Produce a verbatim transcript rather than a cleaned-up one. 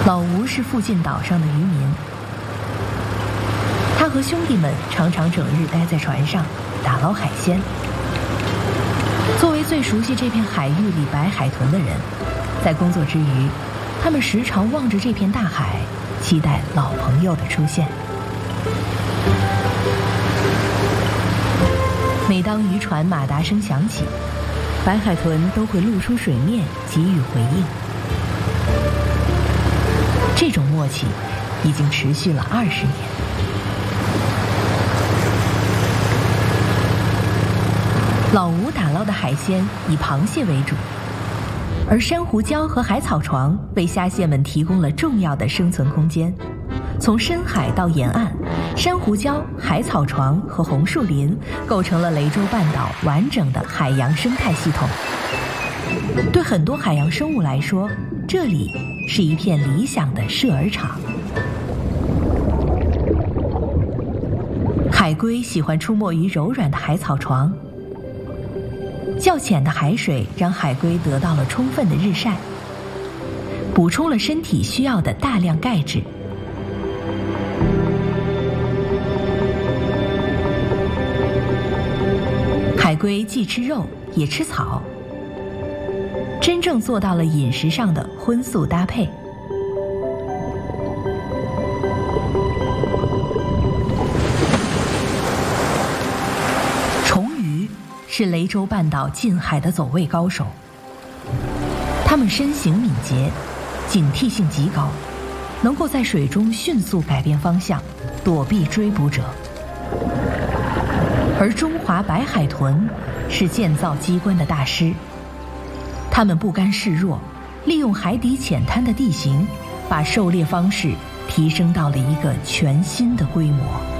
老吴是附近岛上的渔民，他和兄弟们常常整日待在船上打捞海鲜。作为最熟悉这片海域里白海豚的人，在工作之余，他们时常望着这片大海，期待老朋友的出现。每当渔船马达声响起，白海豚都会露出水面给予回应。这种默契已经持续了二十年。老吴打捞的海鲜以螃蟹为主，而珊瑚礁和海草床为虾蟹们提供了重要的生存空间。从深海到沿岸，珊瑚礁、海草床和红树林构成了雷州半岛完整的海洋生态系统。对很多海洋生物来说，这里是一片理想的射饵场。海龟喜欢出没于柔软的海草床，较浅的海水让海龟得到了充分的日晒，补充了身体需要的大量钙质。海龟既吃肉也吃草，真正做到了饮食上的荤素搭配。虫鱼是雷州半岛近海的走位高手，它们身形敏捷，警惕性极高，能够在水中迅速改变方向，躲避追捕者。而中华白海豚是建造机关的大师，他们不甘示弱，利用海底浅滩的地形，把狩猎方式提升到了一个全新的规模。